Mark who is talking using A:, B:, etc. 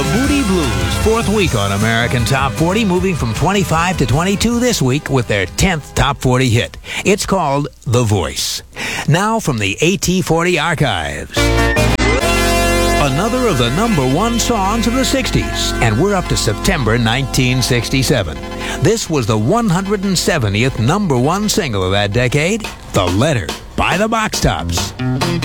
A: Moody Blues, fourth week on American Top 40, moving from 25 to 22 this week with their 10th Top 40 hit. It's called The Voice. Now from the AT40 archives. Another of the number one songs of the 60s, and we're up to September 1967. This was the 170th number one single of that decade, The Letter by the Box Tops.